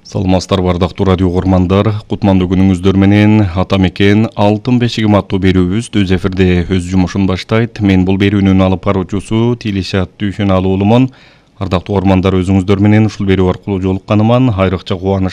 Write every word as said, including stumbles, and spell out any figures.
Саламатсыздар бардактуу радио угармандар, кутмандуу күнүңүздөр менен ата мекен алтын бешигим аттуу берүүбүз өз эфирде өз жумушун баштайт. Мен бул берүүнүн алып баруучусу Тилишат Дүйшөналы уулумун. Ардактуу угармандар, өзүңүздөр менен ушул берүү аркылуу жолукканыман айрыкча кубаныч